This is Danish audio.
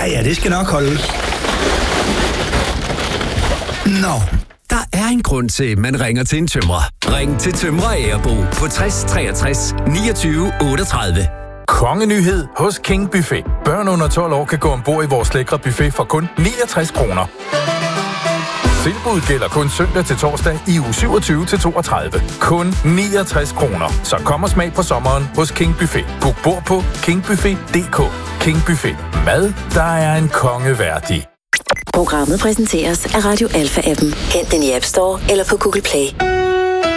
Ja, det skal nok holde. Nå, der er en grund til, at man ringer til en tømrer. Ring til Tømrer Agerbo på 60 63 29 38. Kongenyhed hos King Buffet. Børn under 12 år kan gå ombord i vores lækre buffet for kun 69 kroner. Tilbuddet gælder kun søndag til torsdag i uge 27 til 32. Kun 69 kroner. Så kom og smag på sommeren hos King Buffet. Book bord på kingbuffet.dk. King Buffet. Mad, der er en konge værdig. Programmet præsenteres af Radio Alpha-appen. Hent den i App Store eller på Google Play.